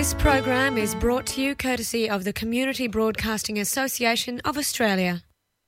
This program is brought to you courtesy of the Community Broadcasting Association of Australia.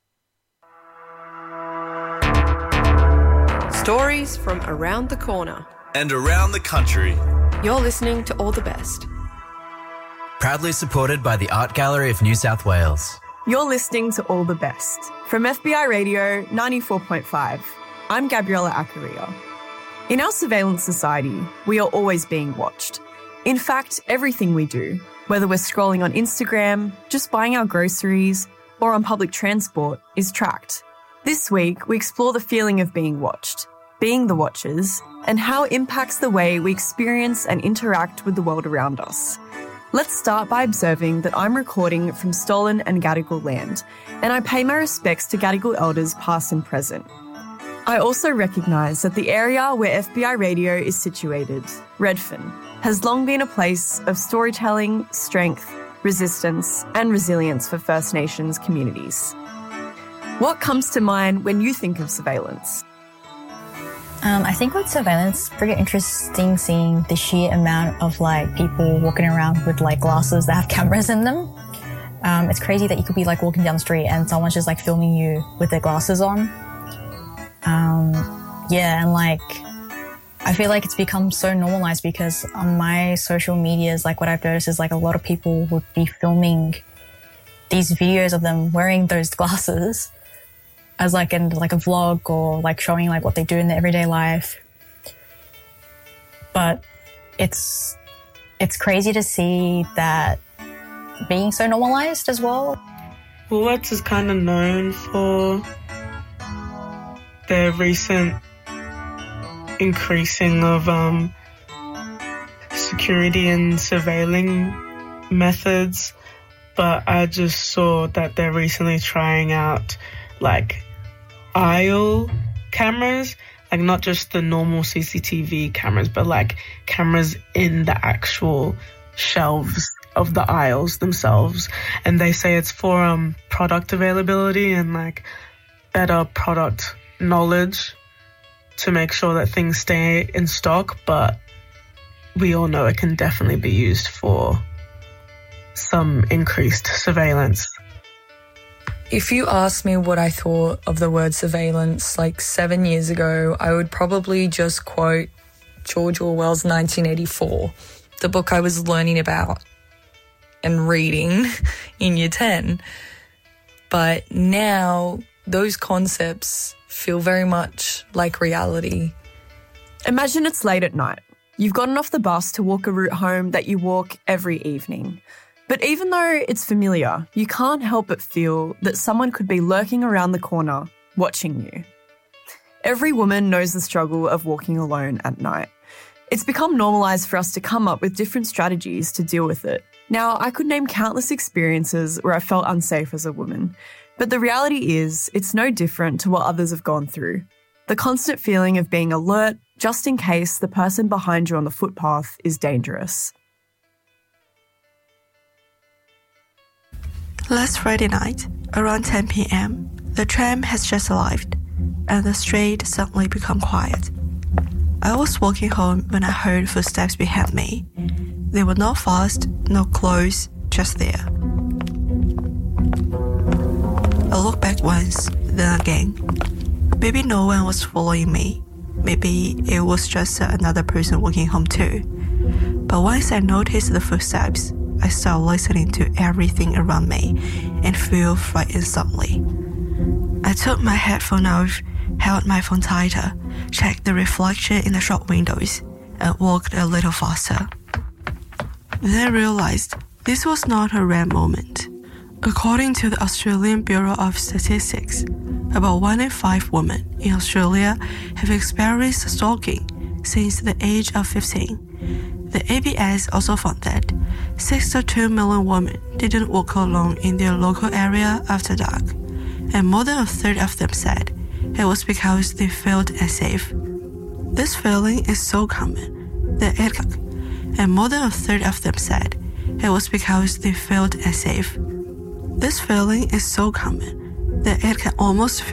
Stories from around the corner and around the country. You're listening to All the Best. Proudly supported by the Art Gallery of New South Wales. You're listening to All the Best from FBI Radio 94.5. I'm Gabriella Acaria. In our surveillance society, we are always being watched. In fact, everything we do, whether we're scrolling on Instagram, just buying our groceries, or on public transport, is tracked. This week, we explore the feeling of being watched, being the watchers, and how it impacts the way we experience and interact with the world around us. Let's start by observing that I'm recording from stolen and Gadigal land, and I pay my respects to Gadigal elders past and present. I also recognise that the area where FBI Radio is situated, Redfern, has long been a place of storytelling, strength, resistance and resilience for First Nations communities. What comes to mind when you think of surveillance? I think with surveillance, pretty interesting seeing the sheer amount of people walking around with glasses that have cameras in them. It's crazy that you could be walking down the street and someone's just filming you with their glasses on. I feel like it's become so normalized because on my social medias, what I've noticed is a lot of people would be filming these videos of them wearing those glasses as in a vlog or showing what they do in their everyday life. But it's crazy to see that being so normalized as well. Woolworths is kind of known for their recent increasing of security and surveilling methods, but I just saw that they're recently trying out aisle cameras, not just the normal CCTV cameras, but cameras in the actual shelves of the aisles themselves. And they say it's for product availability and better product knowledge to make sure that things stay in stock, but we all know it can definitely be used for some increased surveillance. If you asked me what I thought of the word surveillance 7 years ago, I would probably just quote George Orwell's 1984, the book I was learning about and reading in year 10. But now those concepts feel very much like reality. Imagine it's late at night. You've gotten off the bus to walk a route home that you walk every evening. But even though it's familiar, you can't help but feel that someone could be lurking around the corner, watching you. Every woman knows the struggle of walking alone at night. It's become normalised for us to come up with different strategies to deal with it. Now, I could name countless experiences where I felt unsafe as a woman, but the reality is it's no different to what others have gone through. The constant feeling of being alert just in case the person behind you on the footpath is dangerous. Last Friday night, around 10 p.m, the tram has just arrived, and the street suddenly became quiet. I was walking home when I heard footsteps behind me. They were not fast, not close, just there. I looked back once, then again. Maybe no one was following me. Maybe it was just another person walking home too. But once I noticed the footsteps, I started listening to everything around me and feel frightened suddenly. I took my headphone off, held my phone tighter, checked the reflection in the shop windows, and walked a little faster. Then I realized this was not a rare moment. According to the Australian Bureau of Statistics, about 1 in 5 women in Australia have experienced stalking since the age of 15. The ABS also found that 6.2 million women didn't walk alone in their local area after dark, and more than a third of them said it was because they felt unsafe. This feeling is so common that and more than a third of them said it was because they felt unsafe. This feeling is so common that it can almost